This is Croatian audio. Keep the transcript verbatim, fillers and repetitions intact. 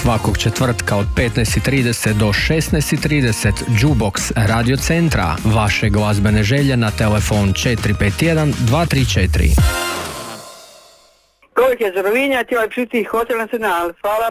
Svakog četvrtka od petnaest i trideset do šesnaest i trideset Jukebox Radio Centra. Vaše glazbene želje na telefon četiri pet jedan dva tri četiri. Koliko je Zorovinja, ti ovaj pšiti Hotel Nacional. Hvala.